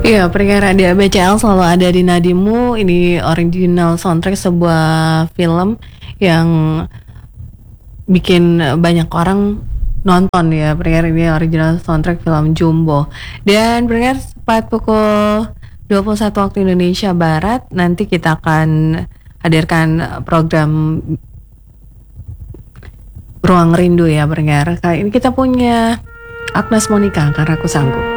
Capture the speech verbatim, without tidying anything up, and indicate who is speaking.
Speaker 1: Iya, pendengar radio B C L selalu ada di nadimu. Ini original soundtrack sebuah film yang bikin banyak orang nonton ya. Pendengar, ini original soundtrack film Jumbo. Dan pendengar, tepat pukul dua puluh satu waktu Indonesia Barat, nanti kita akan hadirkan program Ruang Rindu ya pendengar. Kali ini kita punya Agnes Monica, Karena Aku Sanggup.